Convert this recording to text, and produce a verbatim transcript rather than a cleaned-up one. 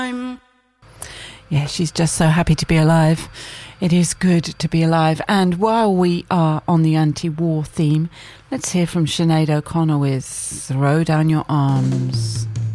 Yeah, she's just so happy to be alive. It is good to be alive. And while we are on the anti-war theme, let's hear from Sinead O'Connor with Throw Down Your Arms.